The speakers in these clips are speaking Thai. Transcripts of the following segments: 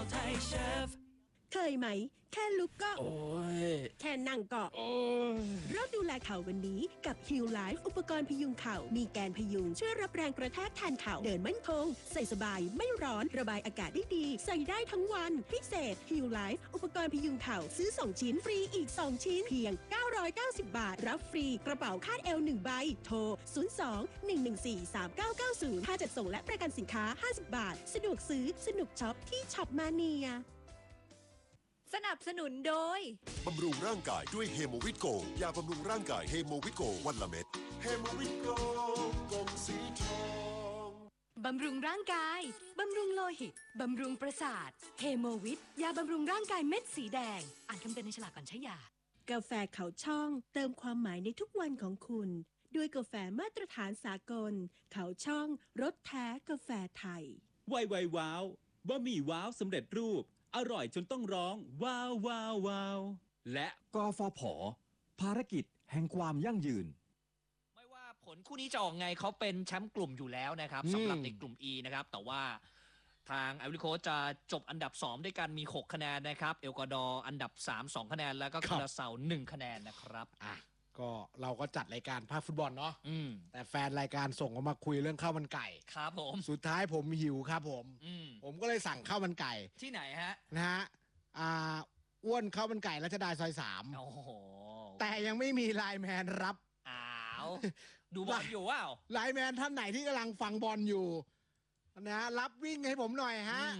ไทยเชฟเคยไหมแค่ลุกก็โอ้ยแค่นั่งก็โอ้ยเริ่มดูแลเข่าวันนี้กับ Heal Life อุปกรณ์พยุงเข่ามีแกนพยุงช่วยรับแรงกระแทกแทนเข่าเดินมั่นคงใส่สบายไม่ร้อนระบายอากาศได้ดีใส่ได้ทั้งวันพิเศษ Heal Life อุปกรณ์พยุงเข่าซื้อ2ชิ้นฟรีอีก2ชิ้นเพียง990 บาทรับฟรีกระเป๋าคาดเอว1ใบโทร02-114-3990ค่าจัดส่งและประกันสินค้า50 บาทสะดวกซื้อสนุกช็อปที่ช็อปมาเนียสนับสนุนโดยบำรุงร่างกายด้วยเฮโมวิตโกยาบำรุงร่างกายเฮโมวิตโกวันละเม็ดเฮโมวิตโกกลมสีทองบำรุงร่างกายบำรุงโลหิตบำรุงประสาทเฮโมวิตยาบำรุงร่างกายเม็ดสีแดงอ่านคำเตือนในฉลากก่อนใช้ยากาแฟเขาช่องเติมความหมายในทุกวันของคุณด้วยกาแฟมาตรฐานสากลเขาช่องรสแท้กาแฟไทยไวว้าวบะหมี่ว้าวสำเร็จรูปอร่อยจนต้องร้องว้าวว้าวว้าวและกฟผ.ภารกิจแห่งความยั่งยืนไม่ว่าผลคู่นี้จะออกไงเขาเป็นแชมป์กลุ่มอยู่แล้วนะครับสำหรับในกลุ่ม E นะครับแต่ว่าทางไอวอรี่โคสต์จะจบอันดับ2ด้วยกันมี6คะแนนนะครับเอลกวาดอร์อันดับ3 2คะแนนแล้วก็คาราเซา1คะแนนนะครับก็เราก็จัดรายการภาคฟุตบอลเนาะแต่แฟนรายการส่งมาคุยเรื่องข้าวมันไก่ครับผมสุดท้ายผมหิวครับผมก็เลยสั่งข้าวมันไก่ที่ไหนฮะนะฮะอ้วนข้าวมันไก่รัชดาซอย3 โอ้โหแต่ยังไม่มีไลน์แมนรับดูบอลอยู่ว้าวไลน์แมนท่านไหนที่กำลังฟังบอลอยู่นะรับวิ่งให้ผมหน่อยฮะ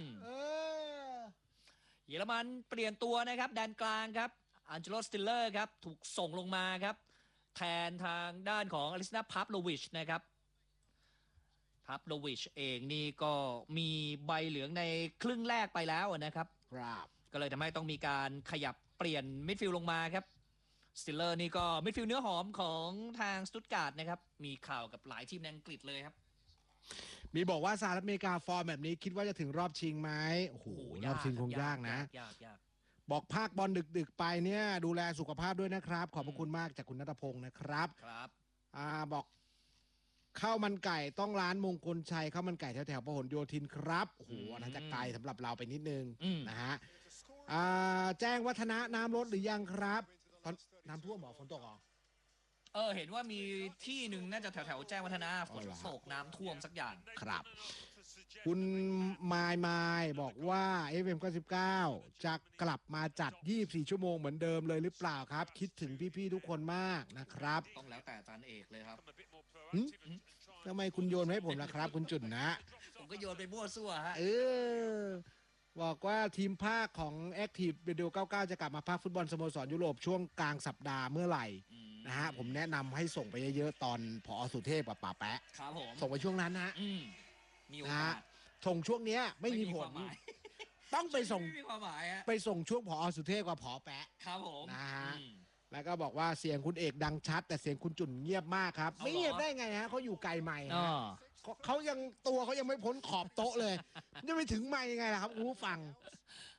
เยอรมันเปลี่ยนตัวนะครับแดนกลางครับอันเจโล สติลเลอร์ครับถูกส่งลงมาครับแทนทางด้านของอลิสนาพาฟโลวิชนะครับพาฟโลวิชเองนี่ก็มีใบเหลืองในครึ่งแรกไปแล้วนะครับก็เลยทำให้ต้องมีการขยับเปลี่ยนมิดฟิลด์ลงมาครับสติลเลอร์นี่ก็มิดฟิลด์เนื้อหอมของทางสตุตการ์ดนะครับมีข่าวกับหลายทีมในอังกฤษเลยครับมีบอกว่าสหรัฐอเมริกาฟอร์มแบบนี้คิดว่าจะถึงรอบชิงไหมโอ้โหรอบชิงคงยากนะยากบอกภาคบอลดึกๆไปเนี่ยดูแลสุขภาพด้วยนะครับขอบพระคุณมากจากคุณณัฐพงศ์นะครับบอกข้าวมันไก่ต้องร้านมงคลชัยข้าวมันไก่แถวๆพหลโยธินครับโอ้โหอันนั้นจะไกลสำหรับเราไปนิดนึงนะฮะแจ้งวัฒนะน้ำลดหรือยังครับตอนน้ำท่วมหรอฝนตกหรอเห็นว่ามีที่หนึ่งน่าจะแถวแจ้งวัฒนะฝนตกน้ำท่วมสักอย่างครับคุณมายบอกว่า FM99 จะกลับมาจัด24ชั่วโมงเหมือนเดิมเลยหรือเปล่าครับคิดถึงพี่ๆทุกคนมากนะครับต้องแล้วแต่อาจารย์เอกเลยครับทำไมคุณโยนให้ผมล่ะครับคุณจุนนะผมก็โยนไปมั่วซั่วฮะบอกว่าทีมภาคของ Active Radio 99จะกลับมาภาคฟุตบอลสโมสรยุโรปช่วงกลางสัปดาห์เมื่อไหร่นะฮะผมแนะนำให้ส่งไปเยอะๆตอนผอ.สุเทพกับป๋าแปะครับผมส่งไปช่วงนั้นนะมีโอกาสส่งช่วงนี้ไม่มีผลต้องไปส่งไปส่งช่วงผอ.สุเทพกับผอ.แปะครับผมนะฮะแล้วก็บอกว่าเสียงคุณเอกดังชัดแต่เสียงคุณจุ่นเงียบมากครับไม่เงียบได้ไงฮะเขาอยู่ไกลไมค์เขายังตัวเขายังไม่พ้นขอบโต๊ะเลยจะไปถึงไมค์ยังไงล่ะครับผู้ฟัง